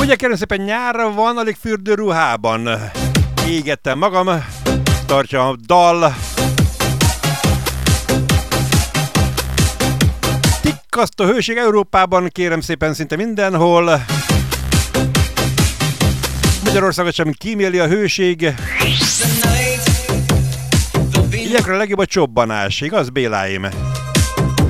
Ugye kérem szépen, nyár van, alig fürdőruhában. Égettem magam, tartja a dal. Tikkasztó hőség Európában, kérem szépen, szinte mindenhol. Magyarországot sem kíméli a hőség. Ilyenkor a legjobb a csobbanás, igaz, Béláim?